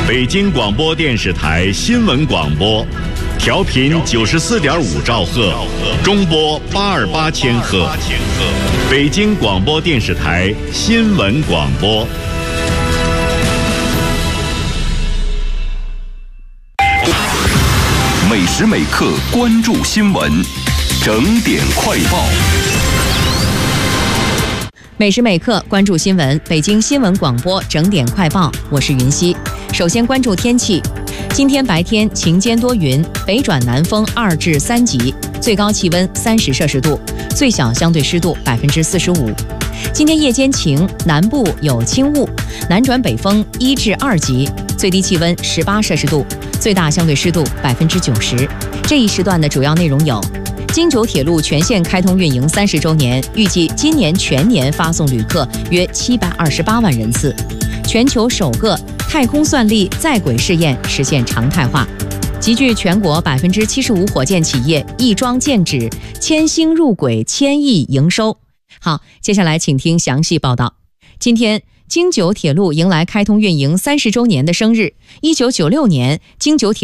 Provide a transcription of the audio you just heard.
北京广播电视台新闻广播，调频94.5兆赫，中波828千赫。北京广播电视台新闻广播。 每时每刻关注新闻，整点快报。 每时每刻关注新闻，北京新闻广播整点快报，我是云溪。首先关注天气，今天白天晴间多云，北转南风2至3级，最高气温30摄氏度，最小相对湿度45%。今天夜间晴，南部有轻雾，南转北风1至2级，最低气温18摄氏度，最大相对湿度90%。这一时段的主要内容有：京九铁路全线开通运营30周年，预计今年全年发送旅客约728万人次；全球首个太空算力在轨试验实现常态化；集聚全国75%火箭企业一桩建指，1000星入轨1000亿营收。好，接下来请听详细报道。今天京九铁路迎来开通运营30周年的生日。1996年，京九铁